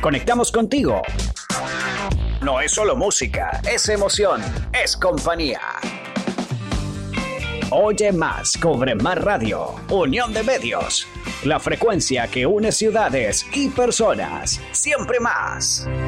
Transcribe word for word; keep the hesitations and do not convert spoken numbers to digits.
Conectamos contigo. No es solo música, es emoción, es compañía. Oye más, cobre más radio, unión de medios. La frecuencia que une ciudades y personas, siempre más.